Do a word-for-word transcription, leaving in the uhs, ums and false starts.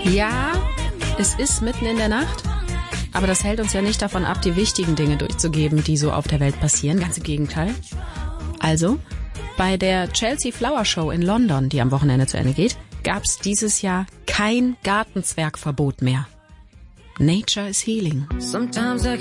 Ja, es ist mitten in der Nacht, aber das hält uns ja nicht davon ab, die wichtigen Dinge durchzugeben, die so auf der Welt passieren. Ganz im Gegenteil. Also, bei der Chelsea Flower Show in London, die am Wochenende zu Ende geht, gab es dieses Jahr kein Gartenzwergverbot mehr. Nature is healing. Sometimes I